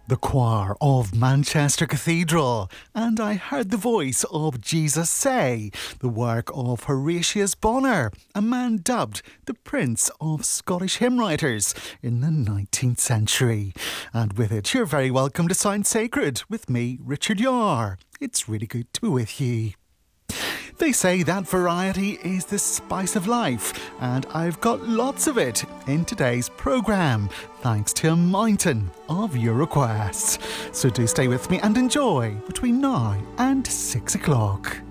the choir of Manchester Cathedral, and I heard the voice of Jesus Say, the work of Horatius Bonar, a man dubbed the Prince of Scottish hymn writers in the 19th century. And with it, you're very welcome to Sound Sacred with me, Richard Yar. It's really good to be with you. They say that variety is the spice of life, and I've got lots of it in today's programme, thanks to a mountain of your requests. So do stay with me and enjoy between now and 6 o'clock.